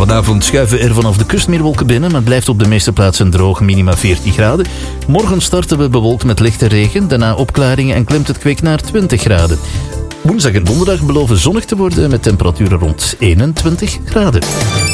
Vanavond schuiven er vanaf de kust meer wolken binnen, maar het blijft op de meeste plaatsen droog, minima 14 graden. Morgen starten we bewolkt met lichte regen, daarna opklaringen en klimt het kwik naar 20 graden. Woensdag en donderdag beloven zonnig te worden met temperaturen rond 21 graden.